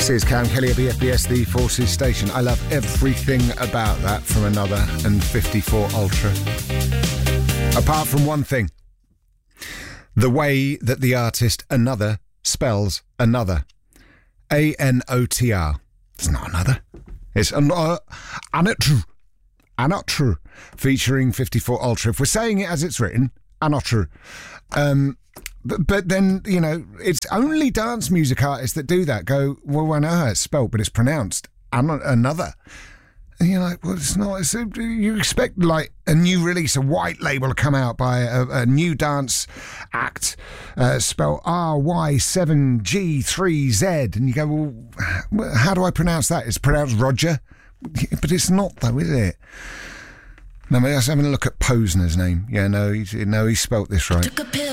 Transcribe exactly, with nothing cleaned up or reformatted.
This is Cam Kelly at B F B S, the Forces station. I love everything about that from Another and fifty-four Ultra. Apart from one thing. The way that the artist Another spells Another. A N O T R. It's not Another. It's Another. Another. Another. Featuring fifty-four Ultra. If we're saying it as it's written, Another. Um... But, but then, you know, it's only dance music artists that do that. Go, well, I know how it's spelt, but it's pronounced an- Another. And you're like, well, it's not. It's, you expect, like, a new release, a white label to come out by a, a new dance act, uh, spelled R Y seven G three Z. And you go, well, how do I pronounce that? It's pronounced Roger. But it's not, though, is it? No, I was having a look at Posner's name. Yeah, no, he, no, he spelt this right.